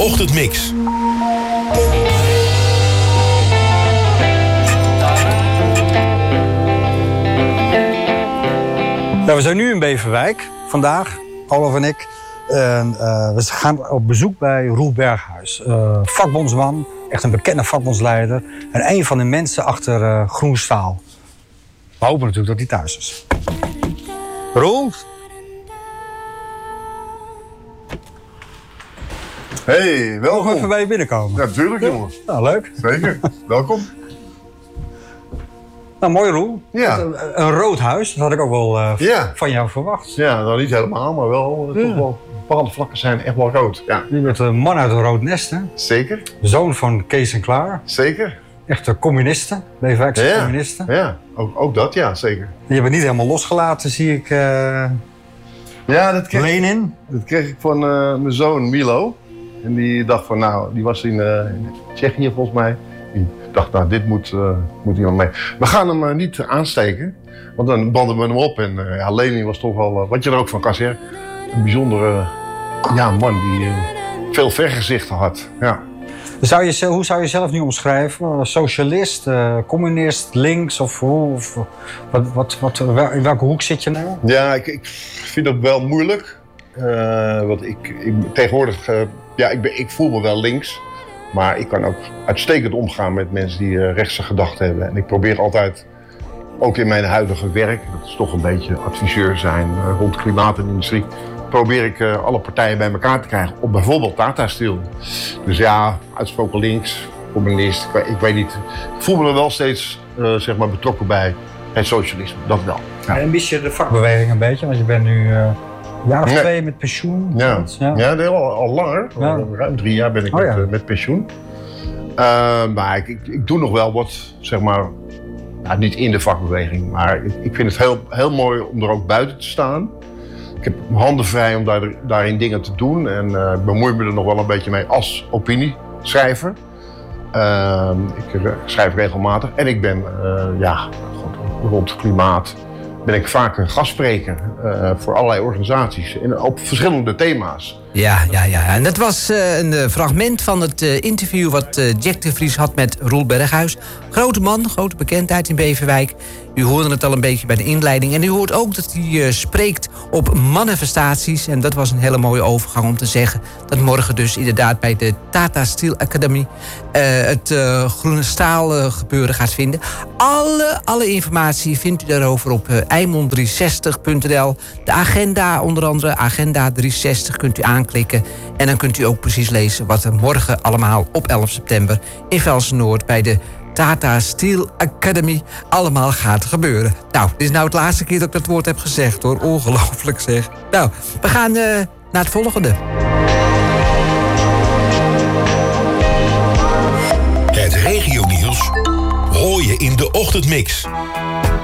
ochtendmix. Nou, we zijn nu in Beverwijk vandaag, Olaf en ik. We gaan op bezoek bij Roel Berghuis. Vakbondsman, echt een bekende vakbondsleider. En een van de mensen achter Groen Staal. We hopen natuurlijk dat hij thuis is. Roel? Hey, welkom. Nog even bij je binnenkomen. Ja, natuurlijk, jongen. Nou, leuk. Zeker. Welkom. Nou, mooi Roel. Ja. Een rood huis, dat had ik ook wel van jou verwacht. Ja, nou niet helemaal, maar wel. Toch wel bepaalde vlakken zijn echt wel rood. Ja. Je bent een man uit een rood nest, hè? Zeker. Zoon van Kees en Klaar. Zeker. Echte communisten, Beverwijkse communisten. Ja, ook dat, ja, zeker. Je bent niet helemaal losgelaten, zie ik. Ja, dat kreeg ik van mijn zoon Milo. En die dacht van, nou, die was in Tsjechië volgens mij. Die dacht, nou, dit moet iemand mee. We gaan hem niet aansteken, want dan banden we hem op. En Leni was toch wel, wat je er ook van kan zeggen, een bijzondere man die veel vergezichten had. Ja. Hoe zou je jezelf nu omschrijven? Socialist, communist, links of in welke hoek zit je nou? Ja, ik vind dat wel moeilijk. Want ik tegenwoordig, ik voel me wel links. Maar ik kan ook uitstekend omgaan met mensen die rechtse gedachten hebben. En ik probeer altijd, ook in mijn huidige werk, dat is toch een beetje adviseur zijn rond klimaat en industrie, probeer ik alle partijen bij elkaar te krijgen op bijvoorbeeld Tata Steel. Dus ja, uitsproken links, communist, ik weet niet. Ik voel me er wel steeds betrokken bij het socialisme, dat wel. Ja. En mis je de vakbeweging een beetje? Want je bent nu een jaar of 2 met pensioen. Ja, al langer. Ja. Ruim 3 jaar ben ik met pensioen. Maar ik doe nog wel wat, niet in de vakbeweging. Maar ik vind het heel mooi om er ook buiten te staan. Ik heb mijn handen vrij om daarin dingen te doen. En bemoei me er nog wel een beetje mee als opinieschrijver. Ik schrijf regelmatig. En ik ben rond klimaat ben ik vaak een gastspreker voor allerlei organisaties. Op verschillende thema's. Ja. En dat was een fragment van het interview wat Jack de Vries had met Roel Berghuis. Grote man, grote bekendheid in Beverwijk. U hoorde het al een beetje bij de inleiding. En u hoort ook dat hij spreekt op manifestaties. En dat was een hele mooie overgang om te zeggen dat morgen dus inderdaad bij de Tata Steel Academy het groene staal gebeuren gaat vinden. Alle informatie vindt u daarover op eimond360.nl. De agenda, onder andere Agenda 360, kunt u aanklikken. En dan kunt u ook precies lezen wat er morgen allemaal op 11 september in Velsen-Noord bij de Tata Steel Academy allemaal gaat gebeuren. Nou, dit is nou het laatste keer dat ik dat woord heb gezegd, hoor. Ongelooflijk zeg. Nou, we gaan naar het volgende. Het regionieuws hoor je in de ochtendmix.